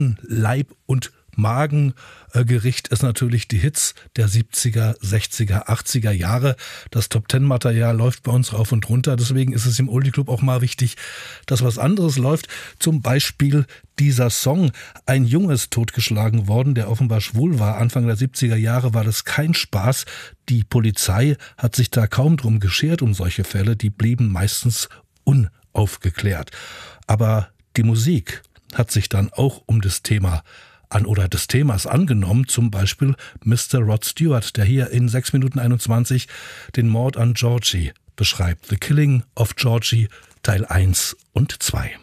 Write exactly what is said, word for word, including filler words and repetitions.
Leib- und Magengericht ist natürlich die Hits der siebziger, sechziger, achtziger Jahre. Das Top-Ten-Material läuft bei uns rauf und runter. Deswegen ist es im Oldie Club auch mal wichtig, dass was anderes läuft. Zum Beispiel dieser Song. Ein Junge ist totgeschlagen worden, der offenbar schwul war. Anfang der siebziger Jahre war das kein Spaß. Die Polizei hat sich da kaum drum geschert um solche Fälle. Die blieben meistens unaufgeklärt. Aber die Musik hat sich dann auch um das Thema an oder des Themas angenommen, zum Beispiel Mister Rod Stewart, der hier in sechs Minuten einundzwanzig den Mord an Georgie beschreibt. The Killing of Georgie, Teil eins und zwei.